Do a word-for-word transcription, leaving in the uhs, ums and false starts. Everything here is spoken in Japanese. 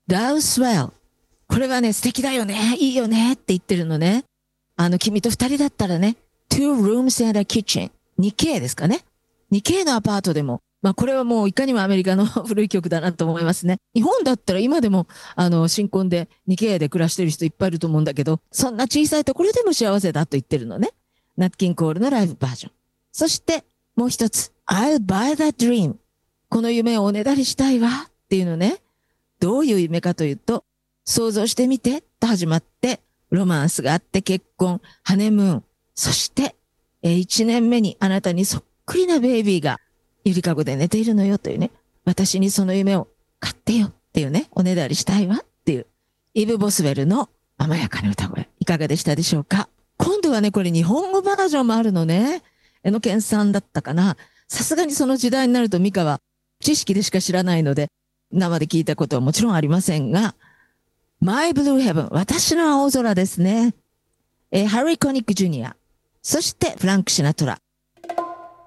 Thou swell。これはね、素敵だよね、いいよねって言ってるのね。あの、君と二人だったらね、two rooms and a kitchen。にケー ですかね。にケー のアパートでも、まあこれはもういかにもアメリカの古い曲だなと思いますね。日本だったら今でも、あの、新婚で にケー で暮らしてる人いっぱいいると思うんだけど、そんな小さいところでも幸せだと言ってるのね。ナッキンコールのライブバージョン。そして、もう一つ、I'll buy that dream。この夢をおねだりしたいわっていうのね。どういう夢かというと、想像してみてと始まって、ロマンスがあって結婚、ハネムーン、そして、えー、一年目にあなたにそっくりなベイビーがゆりかごで寝ているのよというね。私にその夢を買ってよっていうね、おねだりしたいわっていう、イブ・ボスウェルの甘やかな歌声、いかがでしたでしょうか。今度はね、これ日本語バージョンもあるのね。えのけんさんだったかな。さすがにその時代になるとミカは知識でしか知らないので、生で聞いたことはもちろんありませんが、My Blue Heaven、私の青空ですね。えー、ハリー・コニック・ジュニア、そしてフランク・シナトラ、